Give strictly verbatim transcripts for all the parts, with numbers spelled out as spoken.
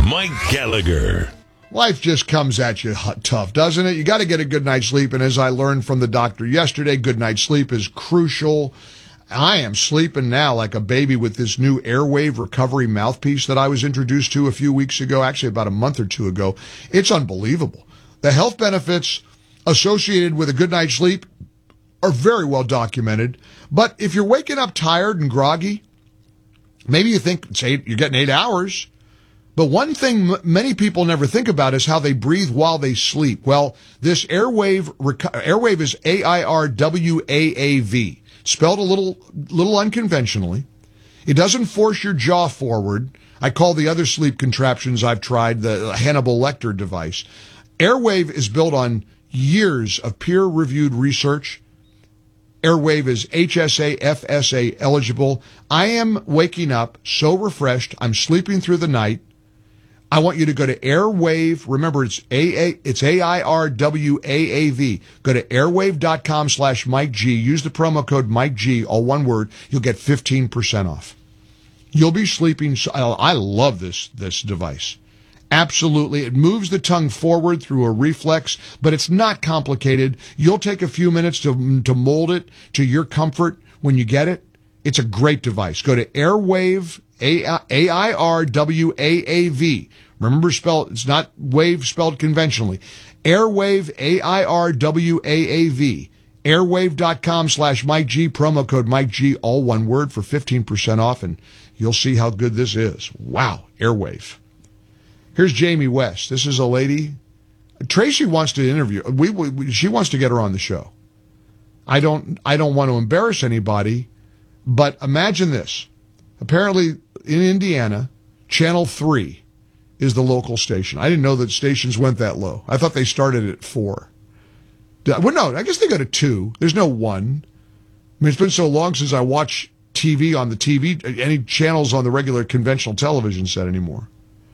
Mike Gallagher. Life just comes at you tough, doesn't it? You got to get a good night's sleep, and as I learned from the doctor yesterday, good night's sleep is crucial. I am sleeping now like a baby with this new Airwave recovery mouthpiece that I was introduced to a few weeks ago, actually about a month or two ago. It's unbelievable. The health benefits associated with a good night's sleep are very well documented, but if you're waking up tired and groggy, maybe you think it's eight, you're getting eight hours. But one thing m- many people never think about is how they breathe while they sleep. Well, this Airwave, Airwave is A I R W A A V, spelled a little, little unconventionally. It doesn't force your jaw forward. I call the other sleep contraptions I've tried the Hannibal Lecter device. Airwave is built on years of peer-reviewed research. Airwave is H S A F S A eligible. I am waking up so refreshed. I'm sleeping through the night. I want you to go to Airwave. Remember, it's A A, it's A I R W A A V. Go to airwave.com slash Mike G. Use the promo code Mike G, all one word. You'll get fifteen percent off. You'll be sleeping. So, I love this, this device. Absolutely. It moves the tongue forward through a reflex, but it's not complicated. You'll take a few minutes to, to mold it to your comfort when you get it. It's a great device. Go to Airwave, A I R W A A V. Remember, spell it's not wave spelled conventionally. Airwave, A I R W A A V. Airwave.com slash Mike G, promo code Mike G, all one word for fifteen percent off, and you'll see how good this is. Wow, Airwave. Here's Jamie West. This is a lady. Tracy wants to interview. We, we she wants to get her on the show. I don't I don't want to embarrass anybody, but imagine this. Apparently in Indiana, Channel three is the local station. I didn't know that stations went that low. I thought they started at four. Well, no, I guess they go to two. There's no one. I mean, it's been so long since I watch T V on the T V, any channels on the regular conventional television set anymore.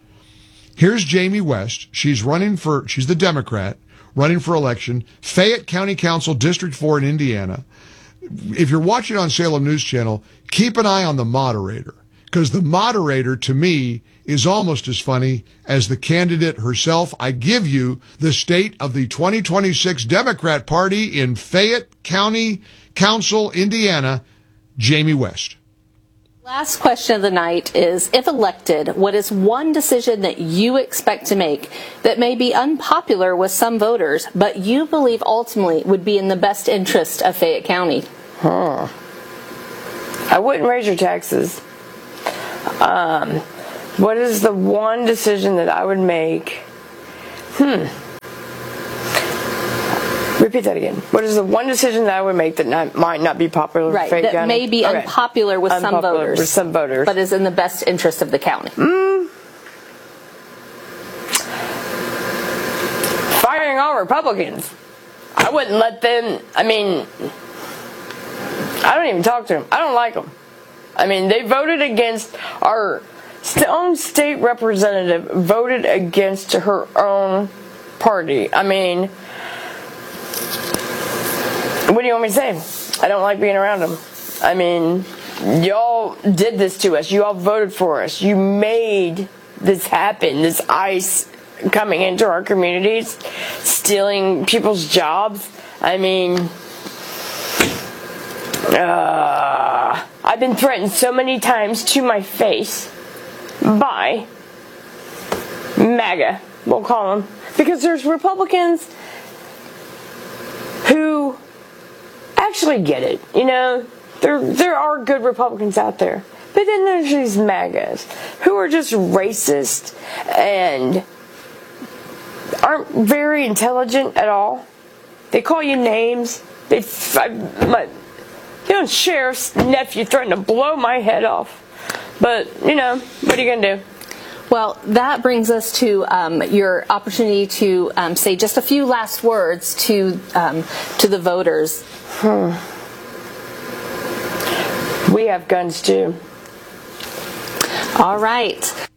Here's Jamie West. She's running for, she's the Democrat, running for election, Fayette County Council, District four in Indiana. If you're watching on Salem News Channel, keep an eye on the moderator, because the moderator, to me, is almost as funny as the candidate herself. I give you the state of the twenty twenty-six Democrat Party in Fayette County Council, Indiana, Jamie West. Last question of the night is, if elected, what is one decision that you expect to make that may be unpopular with some voters, but you believe ultimately would be in the best interest of Fayette County? Huh. I wouldn't raise your taxes. Um, what is the one decision that I would make? Hmm. Repeat that again. What is the one decision that I would make that not, might not be popular right, with Fayette that County? may be okay. unpopular with unpopular some voters, with some voters, but is in the best interest of the county? Mm. Firing all Republicans. I wouldn't let them. I mean, I don't even talk to them. I don't like them. I mean, they voted against our own state representative. Voted against her own party. I mean. What do you want me to say? I don't like being around them. I mean, y'all did this to us. You all voted for us. You made this happen, this ICE coming into our communities, stealing people's jobs. I mean, uh, I've been threatened so many times to my face by MAGA, we'll call them, because there's Republicans who actually get it. You know, there there are good Republicans out there. But then there's these MAGAs who are just racist and aren't very intelligent at all. They call you names. They, I, my, you know, sheriff's nephew threatened to blow my head off. But, you know, what are you going to do? Well, that brings us to um, your opportunity to um, say just a few last words to um, to the voters. Hmm. We have guns too. All right.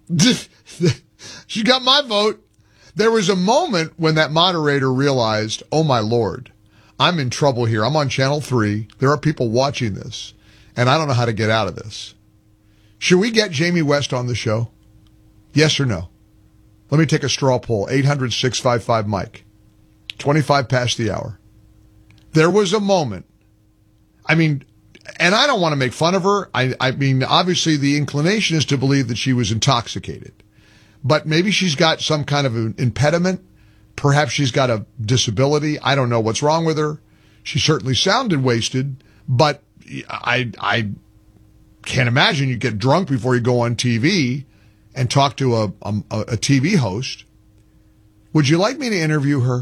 She got my vote. There was a moment when that moderator realized, oh my Lord, I'm in trouble here. I'm on Channel three. There are people watching this, and I don't know how to get out of this. Should we get Jamie West on the show? Yes or no? Let me take a straw poll. eight hundred, six five five, Mike. twenty-five past the hour. There was a moment. I mean, and I don't want to make fun of her. I, I mean, obviously the inclination is to believe that she was intoxicated. But maybe she's got some kind of an impediment. Perhaps she's got a disability. I don't know what's wrong with her. She certainly sounded wasted, but I, I can't imagine you get drunk before you go on T V and talk to a, a, a T V host. Would you like me to interview her?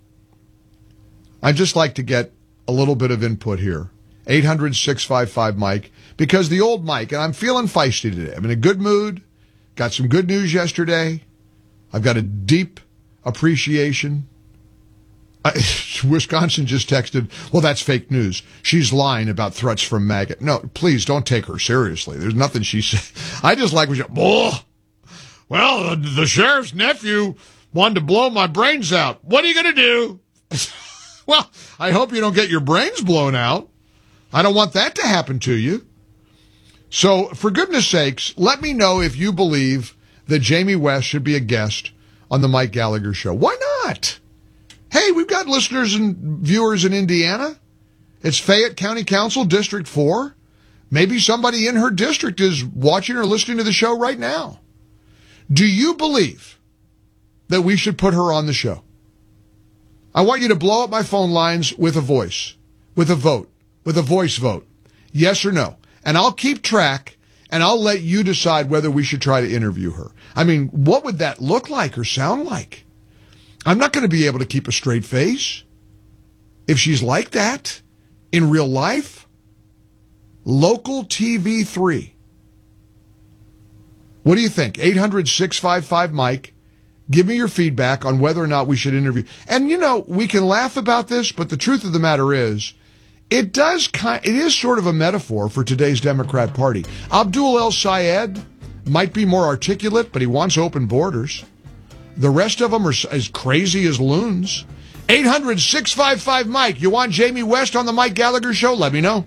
I'd just like to get a little bit of input here. eight hundred, six five five, Mike. Because the old Mike, and I'm feeling feisty today. I'm in a good mood. Got some good news yesterday. I've got a deep appreciation. I, Wisconsin just texted, well, that's fake news. She's lying about threats from MAGA. No, please don't take her seriously. There's nothing she said. I just like when she, oh, well, the, the sheriff's nephew wanted to blow my brains out. What are you going to do? Well, I hope you don't get your brains blown out. I don't want that to happen to you. So, for goodness sakes, let me know if you believe that Jamie West should be a guest on the Mike Gallagher Show. Why not? Hey, we've got listeners and viewers in Indiana. It's Fayette County Council, District four. Maybe somebody in her district is watching or listening to the show right now. Do you believe that we should put her on the show? I want you to blow up my phone lines with a voice, with a vote, with a voice vote. Yes or no? And I'll keep track, and I'll let you decide whether we should try to interview her. I mean, what would that look like or sound like? I'm not going to be able to keep a straight face if she's like that in real life. Local T V three. What do you think? eight hundred, six five five, Mike. Give me your feedback on whether or not we should interview. And, you know, we can laugh about this, but the truth of the matter is, it does kind, it is sort of a metaphor for today's Democrat Party. Abdul El-Sayed might be more articulate, but he wants open borders. The rest of them are as crazy as loons. eight hundred, six five five, Mike. You want Jamie West on the Mike Gallagher Show? Let me know.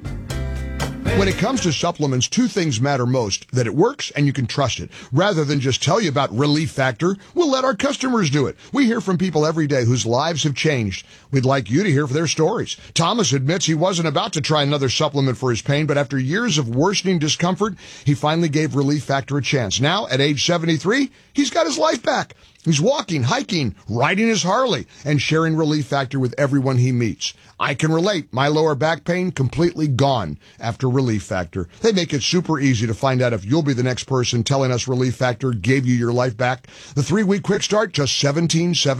When it comes to supplements, two things matter most: that it works and you can trust it. Rather than just tell you about Relief Factor, we'll let our customers do it. We hear from people every day whose lives have changed. We'd like you to hear their stories. Thomas admits he wasn't about to try another supplement for his pain, but after years of worsening discomfort, he finally gave Relief Factor a chance. Now, at age seventy-three, he's got his life back. He's walking, hiking, riding his Harley, and sharing Relief Factor with everyone he meets. I can relate. My lower back pain completely gone after Relief Factor. They make it super easy to find out if you'll be the next person telling us Relief Factor gave you your life back. The three-week quick start, just seventeen dollars and seventy cents.